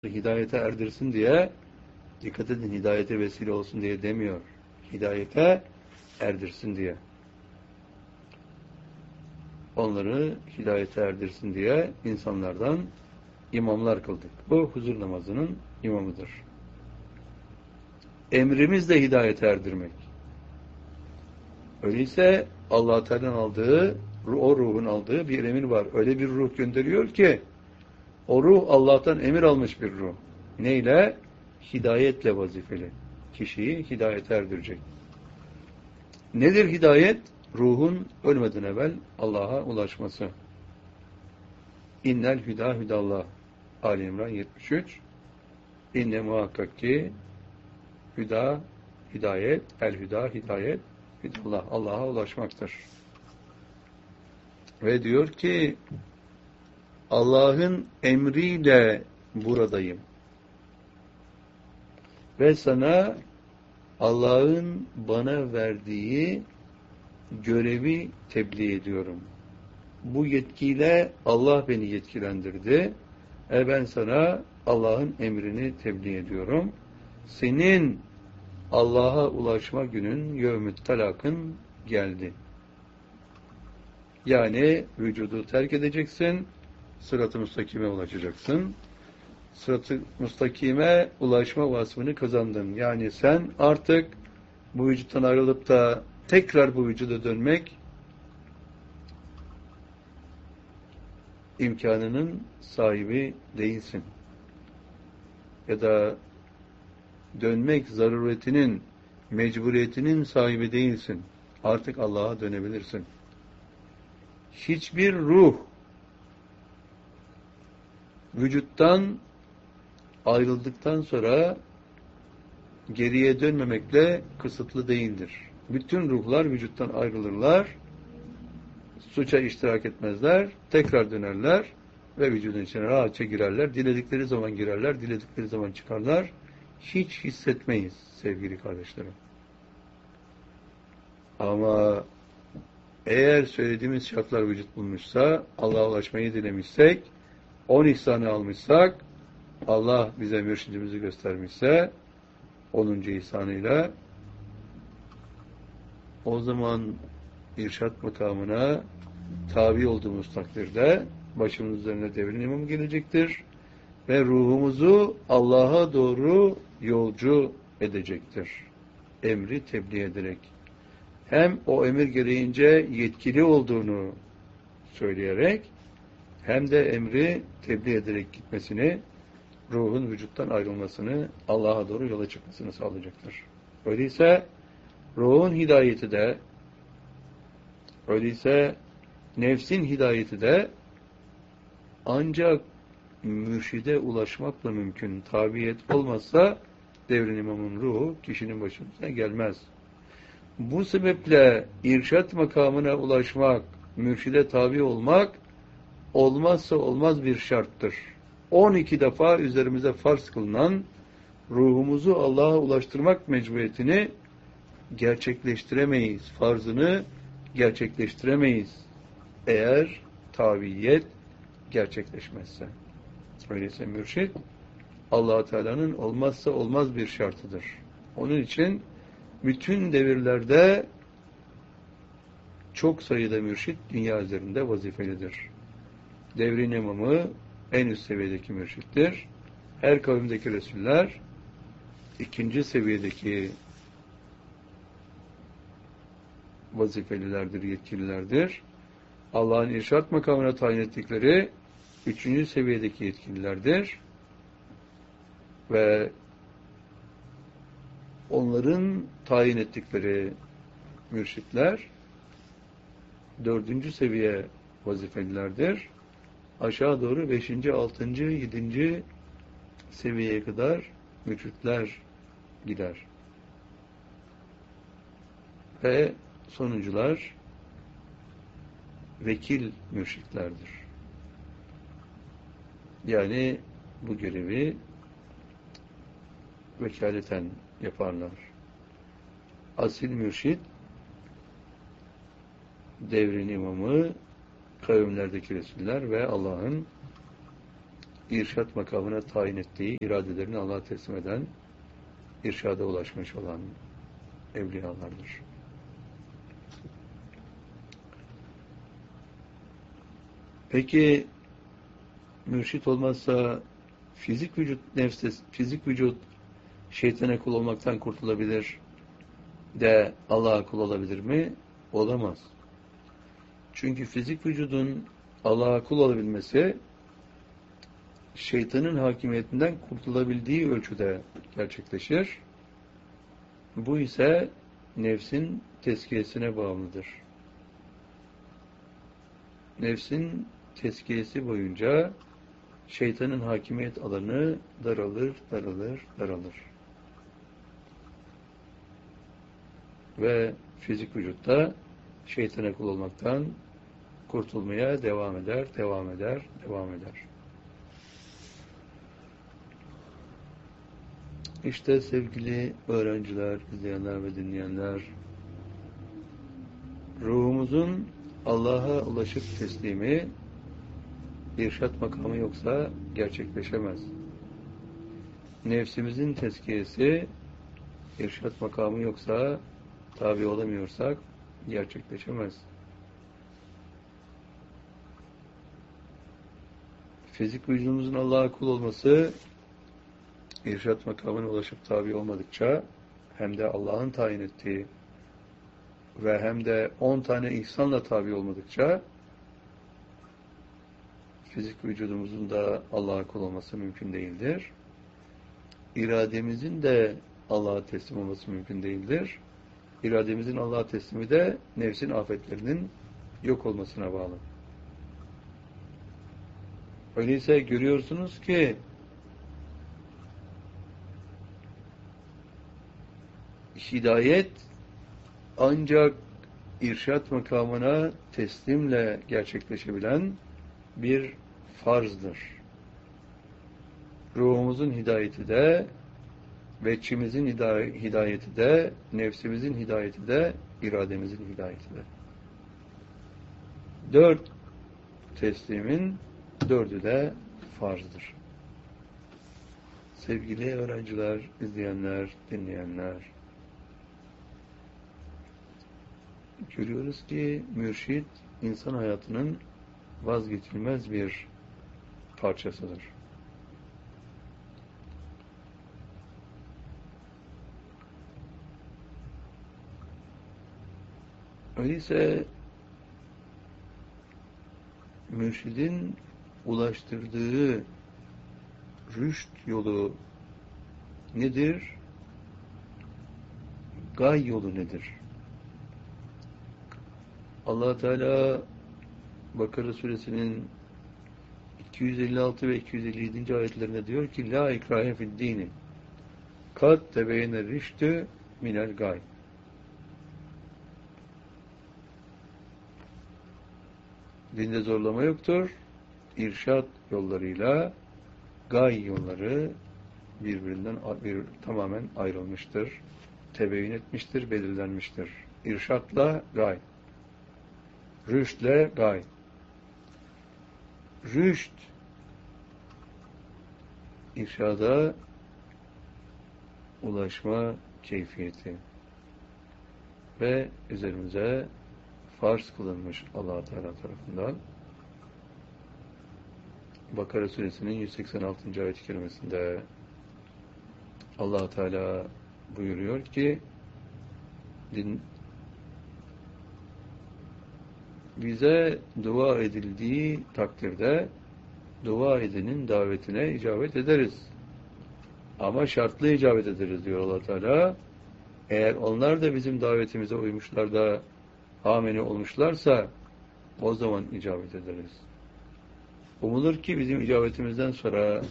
hidayete erdirsin diye, dikkat edin, hidayete vesile olsun diye demiyor. Hidayete erdirsin diye. Onları hidayete erdirsin diye insanlardan imamlar kıldık. Bu huzur namazının imamıdır. Emrimiz de hidayete erdirmek. Öyleyse Allah Teala'nın aldığı, o ruhun aldığı bir emir var. Öyle bir ruh gönderiyor ki, o ruh Allah'tan emir almış bir ruh. Neyle? Hidayetle vazifeli. Kişiyi hidayete erdirecek. Nedir hidayet? Ruhun ölmeden evvel Allah'a ulaşması. İnnel hüda hüdallah. Ali İmran 73. İnne muhakkak ki hüda, hidayet, el hüda, hidayet, hüdallah. Allah'a ulaşmaktır. Ve diyor ki Allah'ın emriyle buradayım. Ve sana Allah'ın bana verdiği görevi tebliğ ediyorum. Bu yetkiyle Allah beni yetkilendirdi. Ben sana Allah'ın emrini tebliğ ediyorum. Senin Allah'a ulaşma günün yevmü talakın geldi. Yani vücudu terk edeceksin, sırat-ı müstakime ulaşacaksın. Sırat-ı müstakime ulaşma vasfını kazandın. Yani sen artık bu vücuttan ayrılıp da tekrar bu vücuda dönmek imkanının sahibi değilsin. Ya da dönmek zaruretinin, mecburiyetinin sahibi değilsin. Artık Allah'a dönebilirsin. Hiçbir ruh vücuttan ayrıldıktan sonra geriye dönmemekle kısıtlı değildir. Bütün ruhlar vücuttan ayrılırlar, suça iştirak etmezler, tekrar dönerler ve vücudun içine rahatça girerler. Diledikleri zaman girerler, diledikleri zaman çıkarlar. Hiç hissetmeyiz sevgili kardeşlerim. Ama eğer söylediğimiz şartlar vücut bulmuşsa, Allah'a ulaşmayı dilemişsek, 10 ihsanı almışsak, Allah bize mürşidimizi göstermişse, 10. ihsanıyla, o zaman irşat makamına tabi olduğumuz takdirde başımız üzerine devrin imam gelecektir ve ruhumuzu Allah'a doğru yolcu edecektir. Emri tebliğ ederek. Hem o emir gereğince yetkili olduğunu söyleyerek hem de emri tebliğ ederek gitmesini, ruhun vücuttan ayrılmasını, Allah'a doğru yola çıkmasını sağlayacaktır. Öyleyse ruhun hidayeti de, öyleyse nefsin hidayeti de ancak mürşide ulaşmakla mümkün. Tabiyet olmazsa devrin imamın ruhu kişinin başına gelmez. Bu sebeple irşat makamına ulaşmak, mürşide tabi olmak olmazsa olmaz bir şarttır. 12 defa üzerimize farz kılınan ruhumuzu Allah'a ulaştırmak mecburiyetini gerçekleştiremeyiz. Farzını gerçekleştiremeyiz. Eğer tabiyet gerçekleşmezse. Öyleyse mürşid Allah-u Teala'nın olmazsa olmaz bir şartıdır. Onun için bütün devirlerde çok sayıda mürşid dünya üzerinde vazifelidir. Devrin imamı en üst seviyedeki mürşittir. Her kavimdeki Resuller ikinci seviyedeki vazifelilerdir, yetkililerdir. Allah'ın irşat makamına tayin ettikleri üçüncü seviyedeki yetkililerdir. Ve onların tayin ettikleri mürşitler dördüncü seviye vazifelilerdir. Aşağı doğru 5. 6. 7. seviyeye kadar mürşitler gider. Ve sonuncular vekil mürşitlerdir. Yani bu görevi vekaleten yaparlar. Asil mürşit devrin imamı, kavimlerdeki Resuller ve Allah'ın irşat makamına tayin ettiği iradelerini Allah'a teslim eden, irşada ulaşmış olan evliyalardır. Peki mürşit olmazsa fizik vücut şeytana kul olmaktan kurtulabilir de Allah'a kul olabilir mi? Olamaz. Çünkü fizik vücudun Allah'a kul olabilmesi şeytanın hakimiyetinden kurtulabildiği ölçüde gerçekleşir. Bu ise nefsin tezkiyesine bağımlıdır. Nefsin tezkiyesi boyunca şeytanın hakimiyet alanı daralır. Ve fizik vücutta şeytana kul olmaktan kurtulmaya devam eder. İşte sevgili öğrenciler, izleyenler ve dinleyenler, ruhumuzun Allah'a ulaşıp teslimi, irşat makamı yoksa gerçekleşemez. Nefsimizin tezkiyesi, irşat makamı yoksa, tabi olamıyorsak, gerçekleşemez. Fizik vücudumuzun Allah'a kul olması, irşat makamına ulaşıp tabi olmadıkça, hem de Allah'ın tayin ettiği ve hem de 10 tane ihsanla tabi olmadıkça, fizik vücudumuzun da Allah'a kul olması mümkün değildir. İrademizin de Allah'a teslim olması mümkün değildir. İrademizin Allah'a teslimi de nefsin afetlerinin yok olmasına bağlı. Öyleyse görüyorsunuz ki hidayet ancak irşat makamına teslimle gerçekleşebilen bir farzdır. Ruhumuzun hidayeti de, veçhimizin hidayeti de, nefsimizin hidayeti de, irademizin hidayeti de. 4 teslimin 4'ü de farzdır. Sevgili öğrenciler, izleyenler, dinleyenler, görüyoruz ki mürşid insan hayatının vazgeçilmez bir parçasıdır. Öyleyse mürşidin ulaştırdığı rüşt yolu nedir? Gay yolu nedir? Allah Teala Bakara suresinin 256 ve 257. ayetlerinde diyor ki la ikrahe fid dini kad tebeyene rüştü minel gay. Dinde zorlama yoktur. İrşad yollarıyla gay yolları birbirinden tamamen ayrılmıştır. Tebeyin etmiştir, belirlenmiştir. İrşatla gay. Rüştle gay. Rüşt irşada ulaşma keyfiyeti ve üzerimize farz kılınmış Allah Teala tarafından. Bakara suresinin 186. ayet-i kerimesinde Allah Teala buyuruyor ki bize dua edildiği takdirde dua edenin davetine icabet ederiz. Ama şartlı icabet ederiz diyor Allah Teala. Eğer onlar da bizim davetimize uymuşlar da ameni olmuşlarsa o zaman icabet ederiz. Umulur ki bizim icabetimizden sonra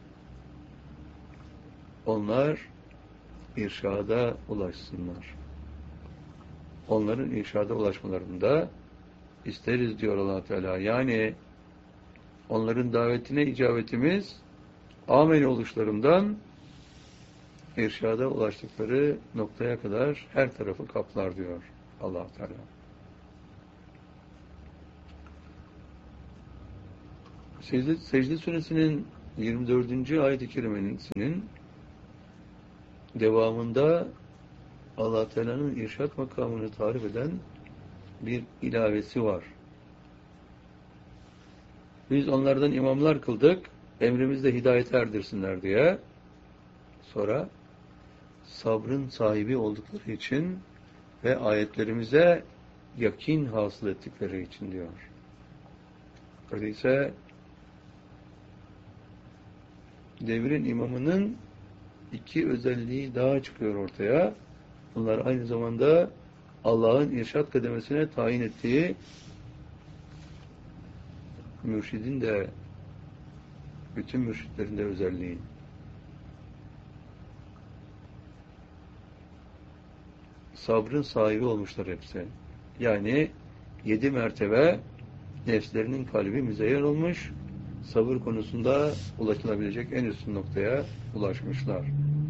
onlar irşada ulaşsınlar. Onların irşada ulaşmalarında isteriz diyor Allah Teala. Yani onların davetine icabetimiz ameni oluşlarından irşada ulaştıkları noktaya kadar her tarafı kaplar diyor Allah Teala. Secde suresinin 24. ayet-i kerimesinin devamında Allah Teala'nın irşad makamını tarif eden bir ilavesi var. Biz onlardan imamlar kıldık, emrimizde hidayete erdirsinler diye. Sonra sabrın sahibi oldukları için ve ayetlerimize yakin hasıl ettikleri için diyor. Öyleyse devrin imamının iki özelliği daha çıkıyor ortaya. Bunlar aynı zamanda Allah'ın irşad kademesine tayin ettiği mürşidin de, bütün mürşitlerin de özelliği. Sabrın sahibi olmuşlar hepsi. Yani 7 mertebe nefslerinin kalbi müzeyyen olmuş, sabır konusunda ulaşılabilecek en üstün noktaya ulaşmışlar.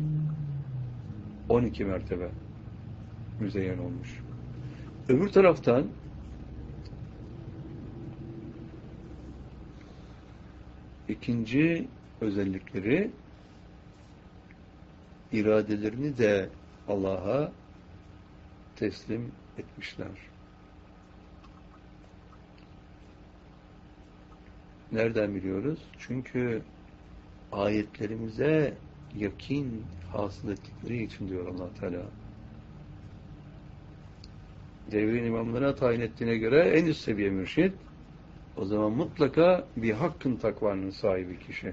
12 mertebe müzeyyen olmuş. Öbür taraftan ikinci özellikleri, iradelerini de Allah'a teslim etmişler. Nereden biliyoruz? Çünkü ayetlerimize yakin hasıl ettikleri için diyor Allah Teala. Devrin imamlarına tayin ettiğine göre en üst seviye mürşid, o zaman mutlaka bir hakkın takvanın sahibi kişi.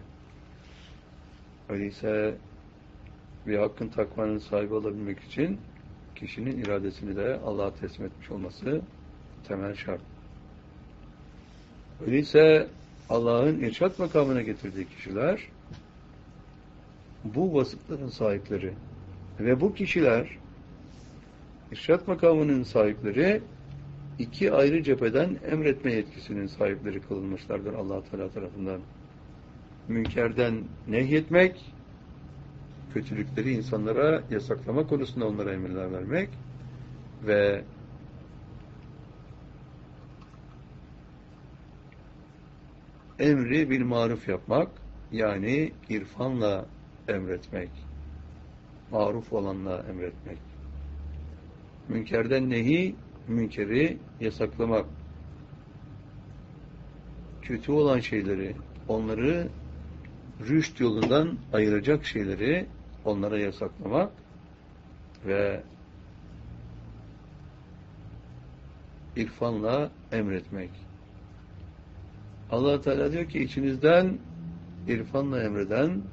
Öyleyse bir hakkın takvanın sahibi olabilmek için kişinin iradesini de Allah'a teslim etmiş olması temel şart. Öyleyse Allah'ın irşad makamına getirdiği kişiler bu vasıfların sahipleri ve bu kişiler irşad makamının sahipleri iki ayrı cepheden emretme yetkisinin sahipleri kılınmışlardır Allah Teala tarafından. Münkerden nehyetmek, kötülükleri insanlara yasaklama konusunda onlara emirler vermek ve emri bil maruf yapmak, yani irfanla emretmek, maruf olanla emretmek. Münkerden nehi, münkeri yasaklamak. Kötü olan şeyleri, onları rüşt yolundan ayıracak şeyleri onlara yasaklamak ve irfanla emretmek. Allah Teala diyor ki içinizden irfanla emreden,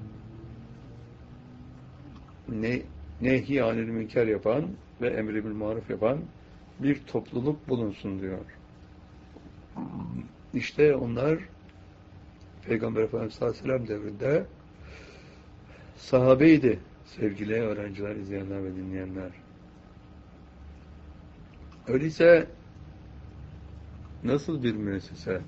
nehy anil münker yapan ve emri bil maruf yapan bir topluluk bulunsun diyor. İşte onlar Peygamber Efendimiz sallallahu aleyhi ve sellem devrinde sahabeydi sevgili öğrenciler, izleyenler ve dinleyenler. Öyleyse nasıl bir müessese?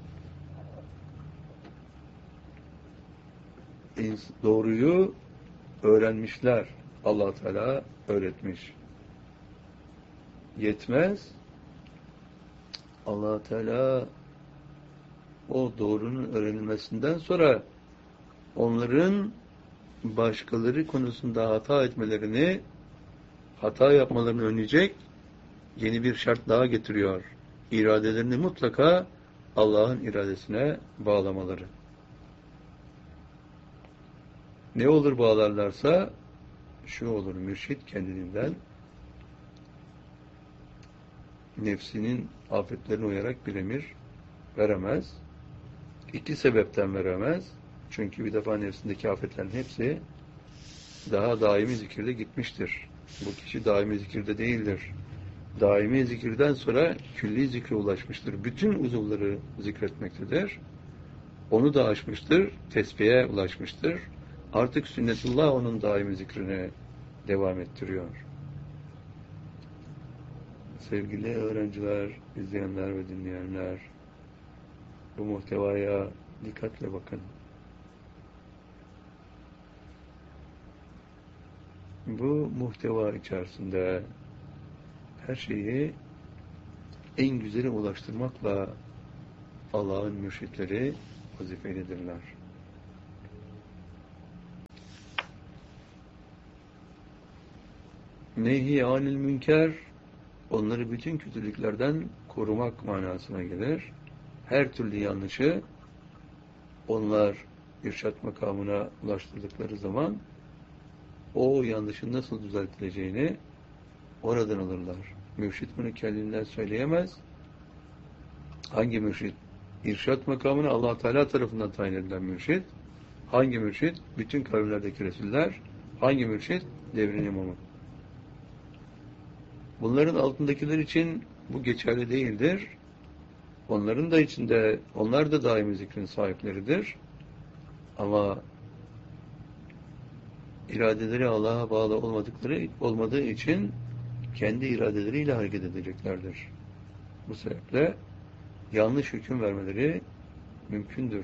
Doğruyu öğrenmişler. Allah Teala öğretmiş. Yetmez. Allah Teala o doğrunun öğrenilmesinden sonra onların başkaları konusunda hata etmelerini, hata yapmalarını önleyecek yeni bir şart daha getiriyor. İradelerini mutlaka Allah'ın iradesine bağlamaları. Ne olur bağlarlarsa şu olur: mürşid kendinden nefsinin afetlerine uyarak bir emir veremez. İki sebepten veremez. Çünkü bir defa nefsindeki afetlerin hepsi daha daimi zikirde gitmiştir. Bu kişi daimi zikirde değildir. Daimi zikirden sonra külli zikre ulaşmıştır. Bütün uzuvları zikretmektedir. Onu da aşmıştır, tesbihe ulaşmıştır. Artık sünnetullah onun daimi zikrini devam ettiriyor. Sevgili öğrenciler, izleyenler ve dinleyenler, bu muhtevaya dikkatle bakın. Bu muhteva içerisinde her şeyi en güzeli ulaştırmakla Allah'ın mürşitleri vazifelidirler. Nehi anil münker, onları bütün kötülüklerden korumak manasına gelir. Her türlü yanlışı onlar irşat makamına ulaştırdıkları zaman o yanlışın nasıl düzeltileceğini oradan alırlar. Mürşit bunu kendinden söyleyemez. Hangi mürşit? İrşat makamına Allah Teala tarafından tayin edilen mürşit. Hangi mürşit? Bütün kavimlerdeki Resuller. Hangi mürşit? Devrin imamı. Bunların altındakiler için bu geçerli değildir. Onların da içinde, onlar da daimi zikrin sahipleridir. Ama iradeleri Allah'a bağlı olmadığı için kendi iradeleriyle hareket edeceklerdir. Bu sebeple yanlış hüküm vermeleri mümkündür.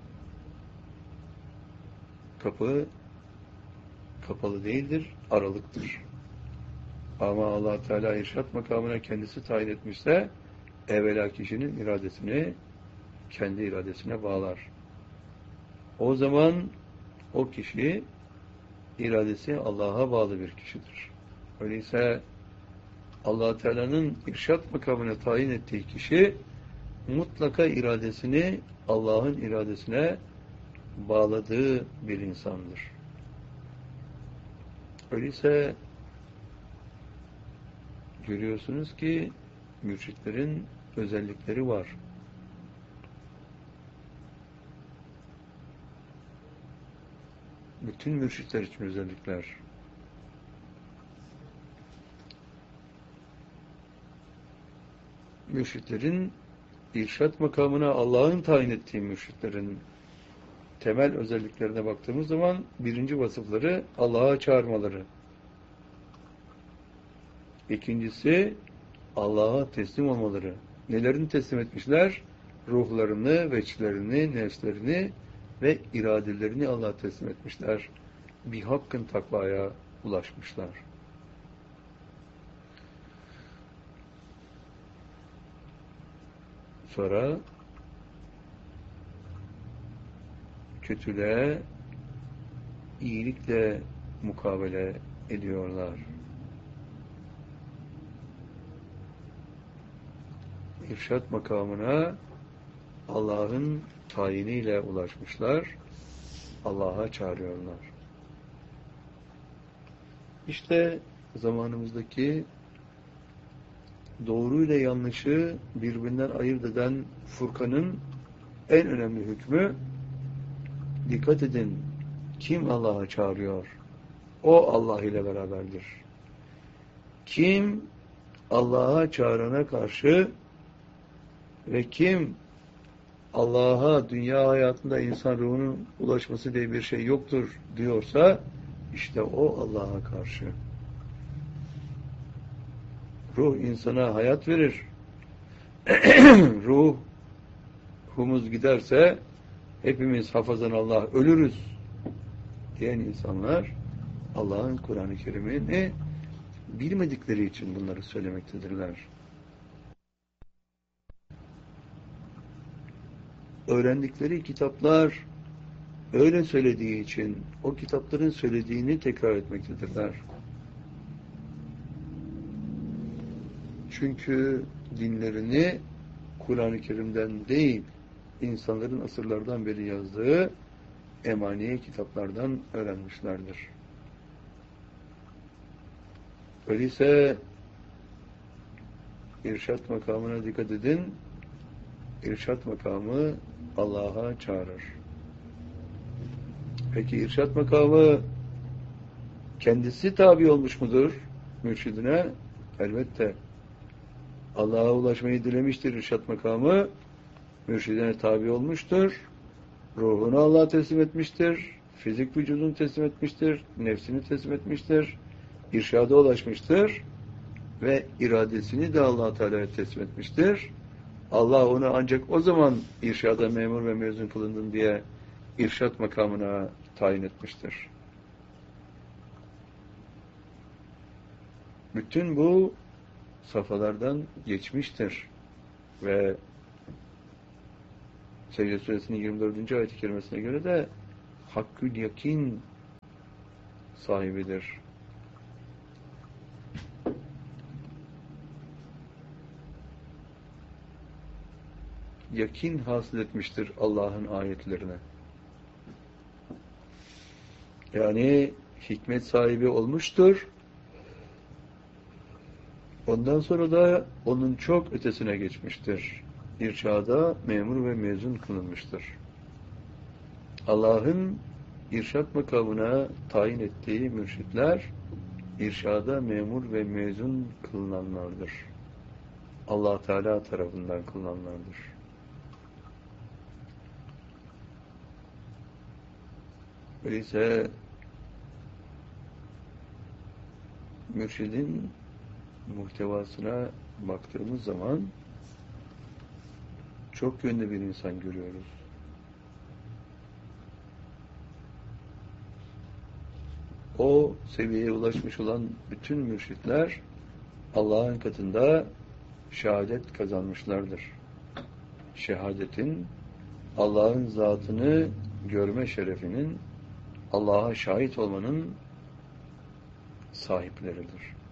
Kapı kapalı değildir, aralıktır. Ama Allah Teala irşat makamına kendisi tayin etmişse evvela kişinin iradesini kendi iradesine bağlar. O zaman o kişi iradesi Allah'a bağlı bir kişidir. Öyleyse Allah Teala'nın irşat makamına tayin ettiği kişi mutlaka iradesini Allah'ın iradesine bağladığı bir insandır. Öyleyse görüyorsunuz ki mürşitlerin özellikleri var. Bütün mürşitler için özellikler. Mürşitlerin irşat makamına Allah'ın tayin ettiği mürşitlerin temel özelliklerine baktığımız zaman birinci vasıfları Allah'a çağırmaları. İkincisi Allah'a teslim olmaları. Nelerini teslim etmişler? Ruhlarını, veçlerini, nefslerini ve iradelerini Allah'a teslim etmişler. Bir hakkın takvaya ulaşmışlar. Sonra kötülüğe iyilikle mukabele ediyorlar. İrşat makamına Allah'ın tayiniyle ulaşmışlar. Allah'a çağırıyorlar. İşte zamanımızdaki doğru ile yanlışı birbirinden ayırt eden Furkan'ın en önemli hükmü, dikkat edin, kim Allah'a çağırıyor? O Allah ile beraberdir. Kim Allah'a çağırana karşı ve kim Allah'a dünya hayatında insan ruhunun ulaşması diye bir şey yoktur diyorsa, işte o Allah'a karşı. Ruh insana hayat verir. Ruhumuz giderse hepimiz hafazan Allah ölürüz diyen insanlar Allah'ın Kur'an-ı Kerim'ini bilmedikleri için bunları söylemektedirler. Öğrendikleri kitaplar öyle söylediği için o kitapların söylediğini tekrar etmektedirler. Çünkü dinlerini Kur'an-ı Kerim'den değil, insanların asırlardan beri yazdığı emaniye kitaplardan öğrenmişlerdir. Öyleyse irşat makamına dikkat edin. İrşat makamı Allah'a çağırır. Peki irşat makamı kendisi tabi olmuş mudur mürşidine? Elbette. Allah'a ulaşmayı dilemiştir irşat makamı. Mürşidine tabi olmuştur. Ruhunu Allah'a teslim etmiştir. Fizik vücudunu teslim etmiştir. Nefsini teslim etmiştir. İrşada ulaşmıştır. Ve iradesini de Allah-u Teala'ya teslim etmiştir. Allah onu ancak o zaman irşada memur ve mezun kılındın diye irşat makamına tayin etmiştir. Bütün bu safhalardan geçmiştir. Ve Secde Suresinin 24. ayet-i kerimesine göre de hakkül yakin sahibidir. yakin hasıl etmiştir Allah'ın ayetlerine. Yani hikmet sahibi olmuştur. Ondan sonra da onun çok ötesine geçmiştir. İrşada memur ve mezun kılınmıştır. Allah'ın irşad makamına tayin ettiği mürşitler, irşada memur ve mezun kılınanlardır. Allah Teala tarafından kılınanlardır. Öyleyse mürşidin muhtevasına baktığımız zaman çok yönlü bir insan görüyoruz. O seviyeye ulaşmış olan bütün mürşitler Allah'ın katında şehadet kazanmışlardır. Şehadetin, Allah'ın zatını görme şerefinin, Allah'a şahit olmanın sahipleridir.